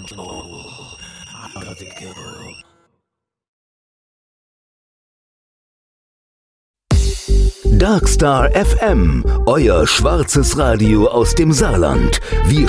Darkstar FM, euer schwarzes Radio aus dem Saarland. Wir